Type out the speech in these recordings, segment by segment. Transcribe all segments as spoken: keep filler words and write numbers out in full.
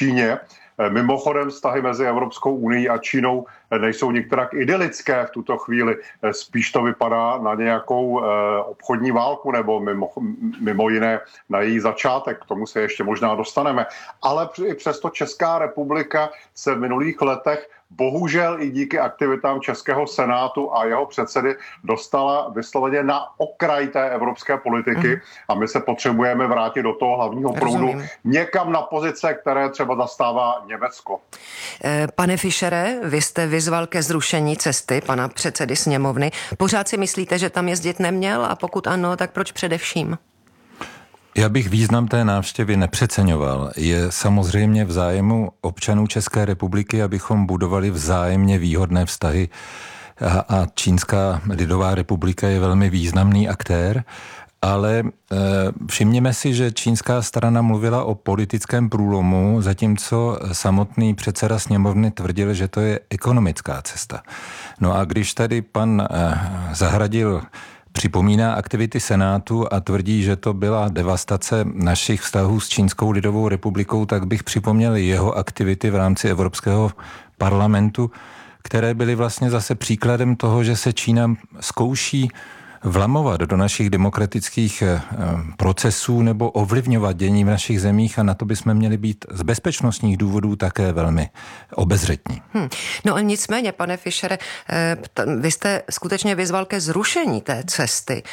Číně. Mimochodem vztahy mezi Evropskou unií a Čínou nejsou některak idylické v tuto chvíli. Spíš to vypadá na nějakou obchodní válku nebo mimo, mimo jiné na její začátek. K tomu se ještě možná dostaneme. Ale i přesto Česká republika se v minulých letech bohužel i díky aktivitám Českého senátu a jeho předsedy dostala vysloveně na okraj té evropské politiky mm. a my se potřebujeme vrátit do toho hlavního proudu. Rozumím. Někam na pozice, které třeba zastává Německo. Pane Fischere, vy jste vyzval ke zrušení cesty pana předsedy sněmovny. Pořád si myslíte, že tam jezdit neměl a pokud ano, tak proč především? Já bych význam té návštěvy nepřeceňoval. Je samozřejmě v zájmu občanů České republiky, abychom budovali vzájemně výhodné vztahy a, a Čínská lidová republika je velmi významný aktér, ale e, všimněme si, že čínská strana mluvila o politickém průlomu, zatímco samotný předseda sněmovny tvrdil, že to je ekonomická cesta. No a když tady pan e, Zahradil připomíná aktivity Senátu a tvrdí, že to byla devastace našich vztahů s Čínskou lidovou republikou, tak bych připomněl jeho aktivity v rámci Evropského parlamentu, které byly vlastně zase příkladem toho, že se Čína zkouší vlamovat do našich demokratických procesů nebo ovlivňovat dění v našich zemích a na to bychom měli být z bezpečnostních důvodů také velmi obezřetní. Hmm. No a nicméně, pane Fischere, vy jste skutečně vyzval ke zrušení té cesty.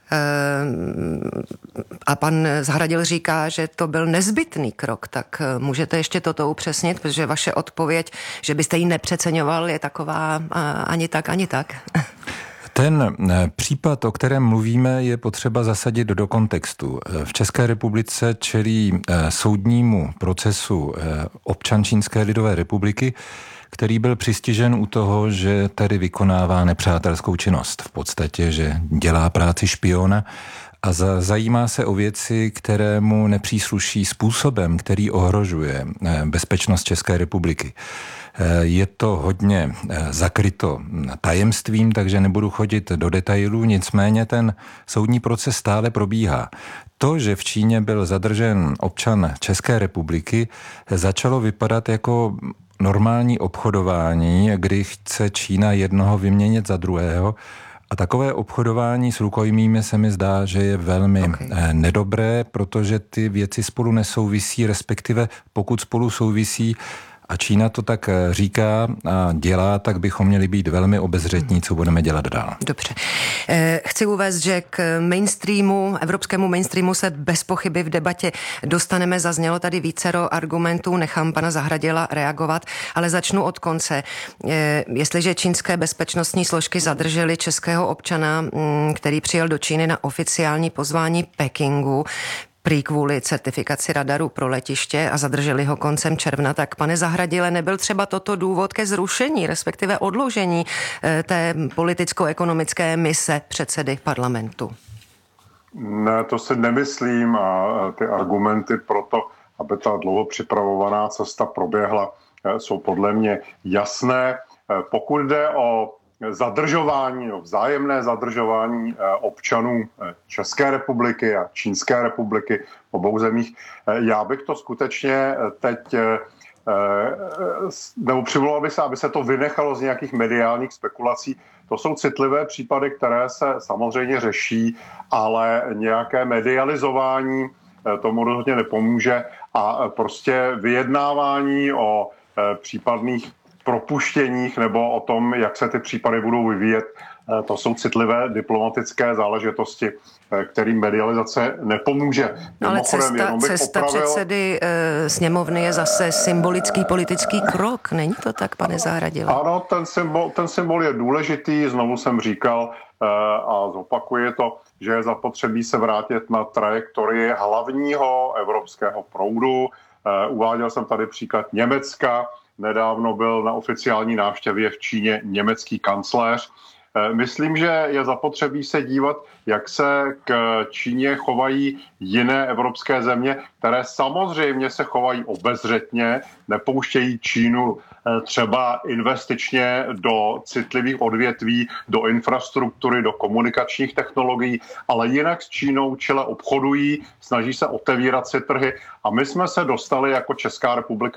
A pan Zahradil říká, že to byl nezbytný krok, tak můžete ještě toto upřesnit, protože vaše odpověď, že byste ji nepřeceňoval, je taková ani tak, ani tak. Ten případ, o kterém mluvíme, je potřeba zasadit do kontextu. V České republice čelí soudnímu procesu občan Čínské lidové republiky, který byl přistižen u toho, že tady vykonává nepřátelskou činnost. V podstatě, že dělá práci špiona a zajímá se o věci, které mu nepřísluší způsobem, který ohrožuje bezpečnost České republiky. Je to hodně zakryto tajemstvím, takže nebudu chodit do detailů, nicméně ten soudní proces stále probíhá. To, že v Číně byl zadržen občan České republiky, začalo vypadat jako normální obchodování, kdy chce Čína jednoho vyměnit za druhého. A takové obchodování s rukojmími se mi zdá, že je velmi okay. nedobré, protože ty věci spolu nesouvisí, respektive pokud spolu souvisí, a Čína to tak říká a dělá, tak bychom měli být velmi obezřetní, co budeme dělat dál. Dobře. Chci uvést, že k mainstreamu, evropskému mainstreamu se bez pochyby v debatě dostaneme. Zaznělo tady vícero argumentů, nechám pana Zahradila reagovat, ale začnu od konce. Jestliže čínské bezpečnostní složky zadržely českého občana, který přijel do Číny na oficiální pozvání Pekingu, prý kvůli certifikaci radaru pro letiště a zadrželi ho koncem června, tak pane Zahradile, nebyl třeba toto důvod ke zrušení, respektive odložení té politicko-ekonomické mise předsedy parlamentu? Ne, to si nemyslím a ty argumenty pro to, aby ta dlouho připravovaná cesta proběhla, jsou podle mě jasné. Pokud jde o zadržování, vzájemné zadržování občanů České republiky a Čínské republiky v obou zemích. Já bych to skutečně teď, nebo přivolal by se, aby se to vynechalo z nějakých mediálních spekulací. To jsou citlivé případy, které se samozřejmě řeší, ale nějaké medializování tomu rozhodně nepomůže a prostě vyjednávání o případných propuštěních nebo o tom, jak se ty případy budou vyvíjet. To jsou citlivé diplomatické záležitosti, kterým medializace nepomůže. Ale cesta, cesta opravil... předsedy e, sněmovny je zase symbolický politický krok. Není to tak, pane Zahradile? Ano, ten symbol, ten symbol je důležitý. Znovu jsem říkal e, a zopakuji to, že je zapotřebí se vrátit na trajektorii hlavního evropského proudu. E, uváděl jsem tady příklad Německa. Nedávno byl na oficiální návštěvě v Číně německý kancléř. Myslím, že je zapotřebí se dívat, jak se k Číně chovají jiné evropské země, které samozřejmě se chovají obezřetně, nepouštějí Čínu třeba investičně do citlivých odvětví, do infrastruktury, do komunikačních technologií, ale jinak s Čínou čile obchodují, snaží se otevírat si trhy a my jsme se dostali jako Česká republika